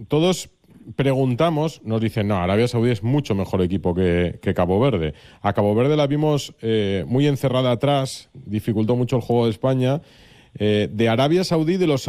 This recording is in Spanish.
todos preguntamos, nos dicen, no, Arabia Saudí es mucho mejor equipo que Cabo Verde. A Cabo Verde la vimos muy encerrada atrás, dificultó mucho el juego de España. De Arabia Saudí, de los